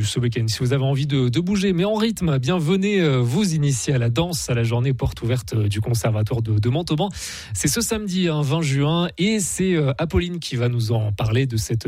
prévu ce week-end. Si vous avez envie de bouger, mais en rythme, bien venez vous initier à la danse à la journée porte ouverte du Conservatoire de Montauban. C'est ce samedi 20 juin et c'est Apolline qui va nous en parler de cette